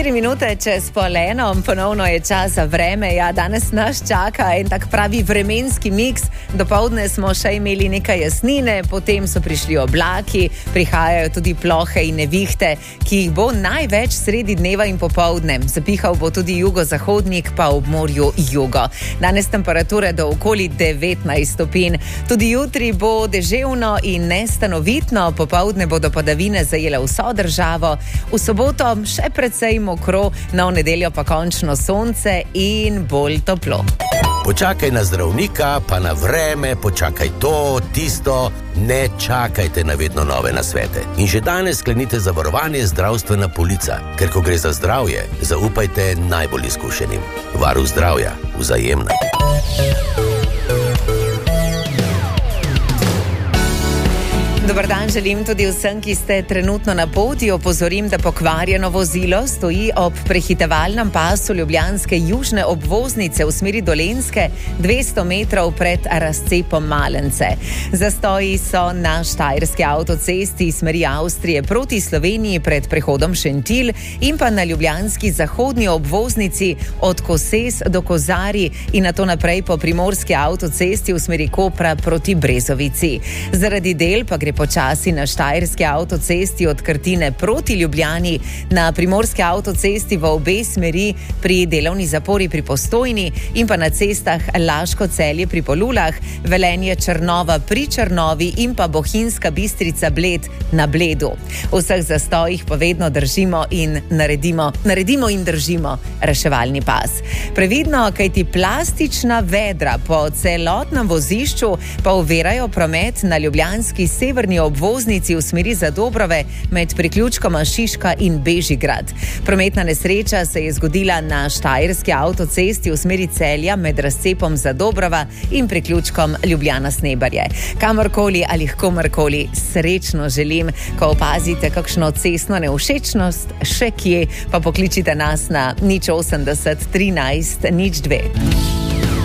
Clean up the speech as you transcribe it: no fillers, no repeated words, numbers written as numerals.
4 minute čez pol eno, ponovno je čas za vreme. Ja, danes nas čaka en tak pravi vremenski miks. Dopoldne smo še imeli nekaj jasnine, potem so prišli oblaki, prihajajo tudi plohe in nevihte, ki jih bo največ sredi dneva in popoldne. Zapihal bo tudi jugozahodnik, pa ob morju jugo. Danes temperature do okoli 19 stopinj. Tudi jutri bo deževno in nestanovitno, popoldne bodo padavine zajele vso državo. V soboto še precej mokro, na v nedeljo pa končno sonce in bolj toplo. Počakaj na zdravnika, pa na vreme, počakaj to, tisto, ne čakajte na vedno nove nasvete. In že danes sklenite zavarovanje zdravstvena polica, ker ko gre za zdravje, zaupajte najbolj izkušenim. Varuh zdravja, Vzajemna. Dobar dan želim tudi vsem, ki ste trenutno na poti. Opozorim, da pokvarjeno vozilo stoji ob prehitevalnem pasu ljubljanske južne obvoznice v smeri Dolenjske 200 metrov pred razcepom Malence. Zastoji so na Štajerski avtocesti iz smeri Avstrije proti Sloveniji pred prehodom Šentilj in pa na ljubljanski zahodni obvoznici od Koses do Kozarij in nato naprej po primorski avtocesti v smeri Kopra proti Brezovici. Zaradi del pa gre počasi na Štajerski avtocesti od Krtine proti Ljubljani, na primorski avtocesti v obe smeri pri delovni zapori pri Postojni in pa na cestah Laško-Celje pri Polulah, Velenje-Črnova pri Črnovi in pa Bohinjska Bistrica-Bled na Bledu. V vseh zastojih pa vedno držimo in naredimo in držimo reševalni pas. Previdno, kajti plastična vedra po celotnem vozišču pa ovirajo promet na ljubljanski severni obvoznici v smeri Zadobrove med priključkoma Šiška in Bežigrad. Prometna nesreča se je zgodila na Štajerski avtocesti v smeri Celja med razcepom Zadobrova in priključkom Ljubljana-Snebarje. Kamorkoli ali komarkoli srečno želim. Ko opazite kakšno cestno nevšečnost še kje, pa pokličite nas na 080 13 02.